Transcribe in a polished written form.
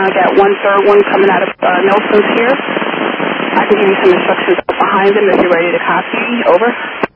got one third one coming out of Nelson's here. I can give you some instructions behind them if you're ready to copy. Over.